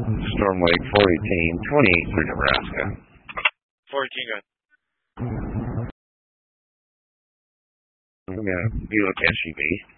Storm Lake 418, 28 for Nebraska. 418, good. I'm going to be like SUV.